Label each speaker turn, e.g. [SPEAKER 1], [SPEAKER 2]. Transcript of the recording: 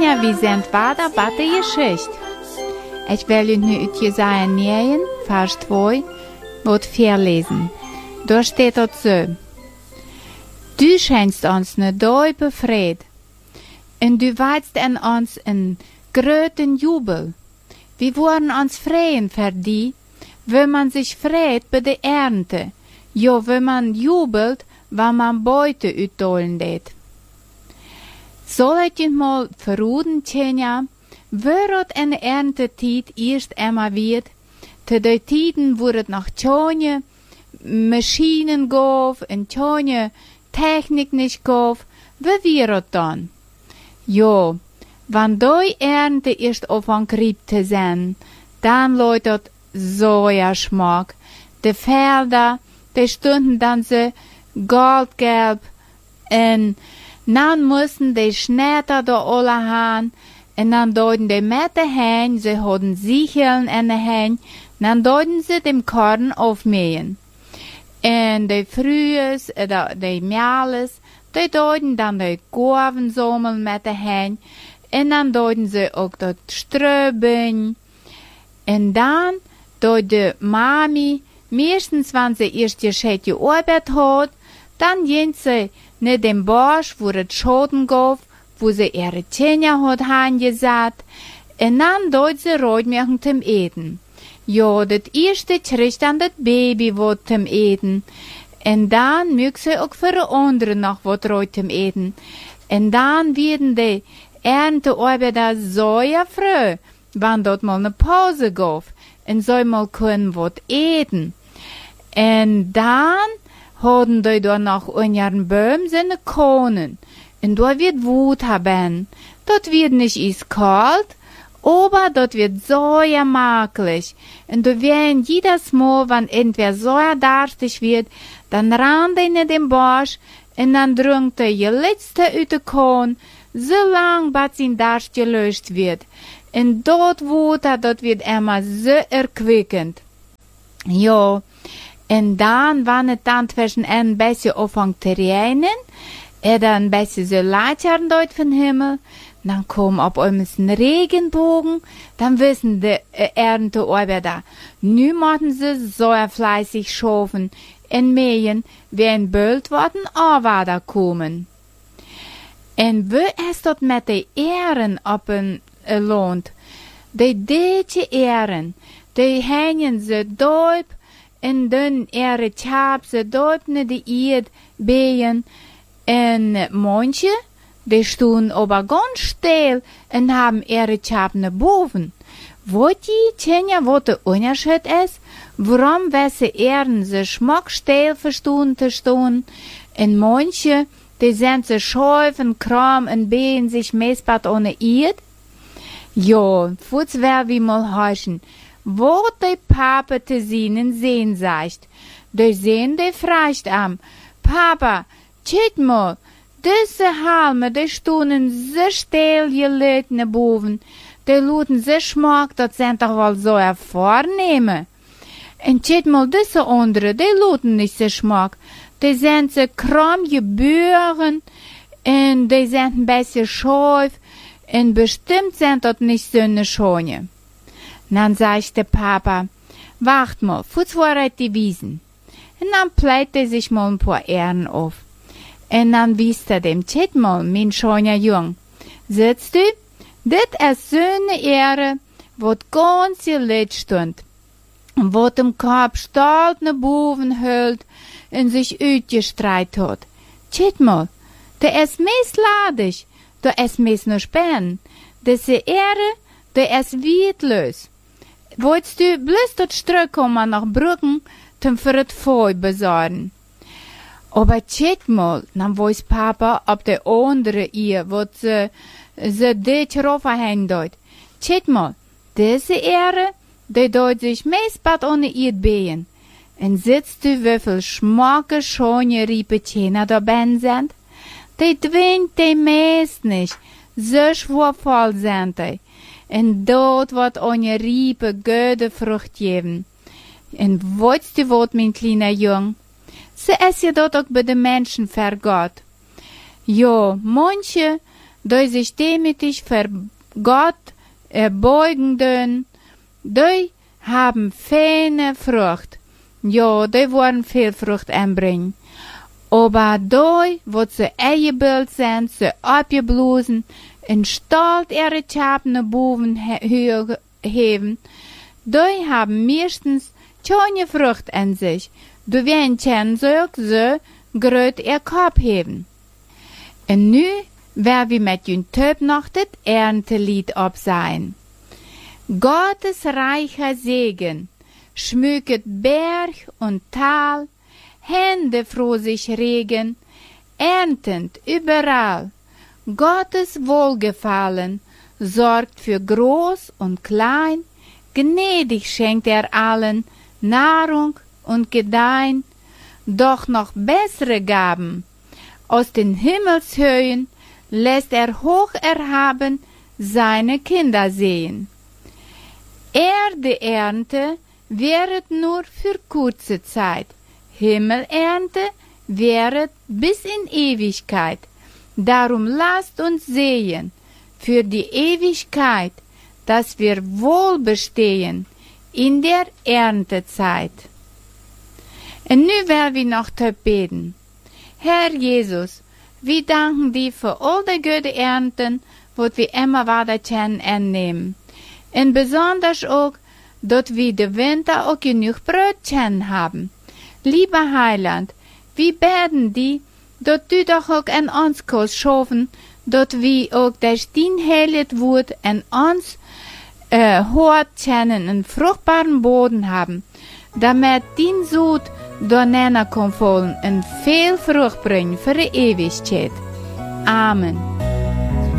[SPEAKER 1] Tjenja, wie sind weiter bei der Geschichte? Ich will euch nu uit Jesaja 9, Vers 2, wird vorlesen. Da steht dort so: Du schenkst uns ne deupe Fried, und du weist in uns en gröten Jubel. Wir wollen uns freuen für die, wenn man sich freut bei der Ernte, jo, wenn man jubelt, wenn man Beute utdolen det. Soll ich dich mal verruden, Tjenja, wird en Erntetid erst einmal wird, te de Tiden wordt noch tjonje Maschinen gauf, en tjonje Technik nicht gauf, wie wird dann? Jo, wenn die Ernte erst aufangrieb te sein, dann läutet Sojaschmack. De Felder, die stunden dann so goldgelb, en dann mussten die Schnetter da alle haben, en dann deuten die mit de Hen, sie hatten Sicheln in de Hen, dann deuten sie dem Korn aufmähen. En de Frühes, de Mjales, die deuten dann die Gorven sammeln mit de Hen, en dann deuten sie auch das Ströben. En dann deut de Mami, meistens wenn sie erst die schädje Arbeit hat, dann gehen sie ne dem Bosch, wo es Schoten gab, wo sie ihre Tjenja hat angesagt, en dann deut sie Reutmärchen zum Eden. Ja, das erste kriegt dann das Baby wat zum Eden. En dann mögt sie auch für die anderen noch wat reut zum Eden. En dann werden die Erntearbeiter so ja früh, wann dort mal ne Pause gab, en soll mal können wat eden. En dann hadden die da noch in ihren Böhm seine Kronen. En da wird Wut haben. Dort wird nicht is kalt, aber dort wird so ja makelig. Und da werden jedes Mal, wenn entweder so ja darstig wird, dann rannt in den Bosch und dann drückt die letzte uit de Korn, so lang, bis ihn darst gelöscht wird. Und dort Wut, dort wird immer so erquickend. Ja, und dann, wenn es dann zwischen ein bisschen anfängt zu regnen, oder ein bisschen so Leitern dort vom Himmel, dann kommt auf einmal ein Regenbogen, dann wissen die Erntearbeiter, nu machen sie so fleißig schaffen und mähen, wenn bald worden Arbeiter kommen. Und wie es dort mit den Ehren auf ein Land, die deutsche Ehren, die hängen sie dort, en dan chap ze doipne de ied beien en manche, die stehen aber ganz still en haben chap ne boven. Wat die Tjenja, wat de Unterschied ist, warum wesse Ehren se schmackstill verstehen te stehen, en manche, die sind se schäufen, kram en behen sich meesbat ohne ied? Ja, futz wer wie mal heißen, wo de Papa te sehen sagt. De sehen de fragt am, Papa, tschit mal, diese Halme, de stunden so still gelegt ne boven, de luten so schmack, dat sind doch wohl so vornehme. En tschit mal, diese andere, de luten nicht so schmack, de sind so kram gebühren, en de sind ein bisschen schäuf, en bestimmt sind dort nicht so ne Schone. Dann sagte Papa, wacht mal, futz vorreit die Wiesen. Und dann pleite sich mal ein paar Ehren auf. Und dann wies dem Tschit mal, mein schöner Jung. Sitzt du? Dit ist so eine Ehre, wat ganz gelegt stund. Und wat im Kopf stalt ne Boven hält und sich uitgestreit hat. Tschit mal, der ist meesladig, der ist mees nur spähen. Diese Ehre, der ist wiedlos. Wolltest du bloß dort zurückkommen nach Brücken, zum für das Feu besorgen? Aber tschit mal, dann weiß Papa, ob der andere ihr, wo sie dich raufhängen dort. Tschit mal, diese Ehre, die dort sich meistbad ohne ihr Bein. Und sitzt du, wie viel schmacke, schöne Riepetjener da ben sind? Die zwingt die meist nicht, so schwurvoll sind die. En dort wird eine Riepe gute Frucht geben. En weißt du wat, mein kleiner Jung? Sie ist ja dort auch bei den Menschen vergott. Ja, manche, die sich demütig vor Gott erbeugenden, die haben feine Frucht. Ja, die wollen viel Frucht anbringen. Aber die, wo sie eingebildet sind, sie abgeblosen, in Stolz ihre Schapene Buben heben, die haben meistens keine Frucht an sich. Du werden so gröt ihr Kopf heben. Und nu wer wir mit jün Töp noch das Erntelied absein. Gottes reicher Segen schmücket Berg und Tal, Hände froh sich regen, erntend überall. Gottes Wohlgefallen sorgt für Groß und Klein, gnädig schenkt allen Nahrung und Gedeihen, doch noch bessere Gaben aus den Himmelshöhen lässt hoch erhaben seine Kinder sehen. Erdeernte wäret nur für kurze Zeit, Himmelernte wäret bis in Ewigkeit. Darum lasst uns sehen für die Ewigkeit, dass wir wohl bestehen in der Erntezeit. Und nu werden wir noch beten. Herr Jesus, wir danken dir für all die gute Ernten, wat wir immer weiter können annehmen. Und besonders auch, dass wir den Winter auch genug Brötchen haben. Lieber Heiland, wir beten dir, dass du doch auch an uns kannst schaffen, dass wir auch durch dein Heilig Wort an uns hört kennen, einen fruchtbaren Boden haben, damit dein Sud dorneinander kann fallen und viel Frucht bringen für die Ewigkeit. Amen.